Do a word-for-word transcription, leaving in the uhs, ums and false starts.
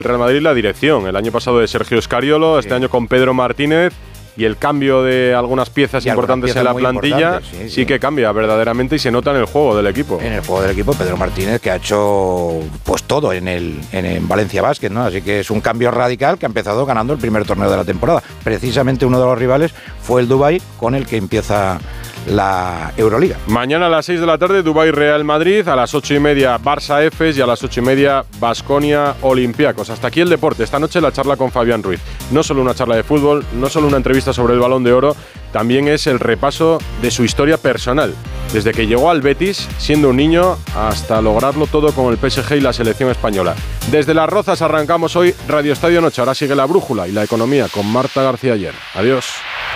Real Madrid la dirección. El año pasado de Sergio Scariolo, sí. Este año con Pedro Martínez. Y el cambio de algunas piezas y importantes algunas piezas en la plantilla sí, sí. sí que cambia verdaderamente y se nota en el juego del equipo. En el juego del equipo, Pedro Martínez, que ha hecho pues todo en el en, en Valencia Basket, ¿no? Así que es un cambio radical que ha empezado ganando el primer torneo de la temporada. Precisamente uno de los rivales fue el Dubái, con el que empieza la Euroliga. Mañana a las seis de la tarde, Dubái Real Madrid, a las ocho y media Barça Efes y a las ocho y media Baskonia Olympiacos. Hasta aquí el deporte. Esta noche la charla con Fabián Ruiz. No solo una charla de fútbol, no solo una entrevista sobre el Balón de Oro, también es el repaso de su historia personal. Desde que llegó al Betis, siendo un niño, hasta lograrlo todo con el P S G y la selección española. Desde Las Rozas arrancamos hoy Radio Estadio Noche. Ahora sigue La Brújula y la economía con Marta García Ayer. Adiós.